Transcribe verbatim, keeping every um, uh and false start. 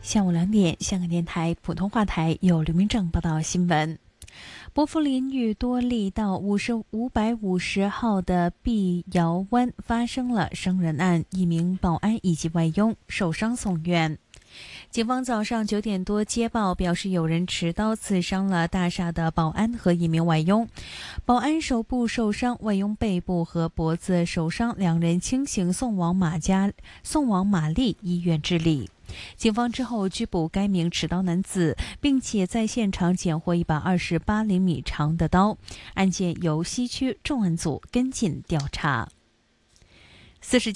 下午两点，香港电台普通话台有刘明正报道新闻。伯福林与多利道五十五百五十号的碧瑶湾发生了伤人案，一名保安以及外佣受伤送院。警方早上九点多接报，表示有人持刀刺伤了大厦的保安和一名外佣。保安手部受伤，外佣背部和脖子受伤，两人清醒送往马家送往玛丽医院治理。警方之后拘捕该名持刀男子，并且在现场检获一把二十八厘米长的刀。案件由西区重案组跟进调查。四十